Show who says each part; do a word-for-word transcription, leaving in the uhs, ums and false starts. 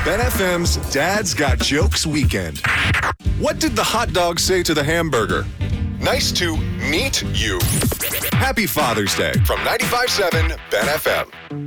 Speaker 1: Ben F M's Dad's Got Jokes Weekend. What did the hot dog say to the hamburger? Nice to meet you. Happy Father's Day from ninety-five point seven Ben F M.